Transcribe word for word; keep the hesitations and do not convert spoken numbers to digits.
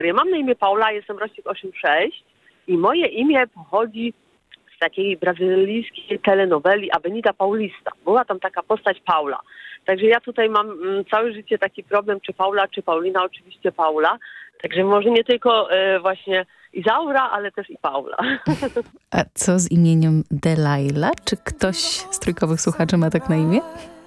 Ja mam na imię Paula, jestem rocznik osiemdziesiąt sześć i moje imię pochodzi z takiej brazylijskiej telenoweli Avenida Paulista. Była tam taka postać Paula. Także ja tutaj mam mm, całe życie taki problem, czy Paula, czy Paulina, oczywiście Paula. Także może nie tylko e, właśnie Izaura, ale też i Paula. A co z imieniem Delilah? Czy ktoś z trójkowych słuchaczy ma tak na imię?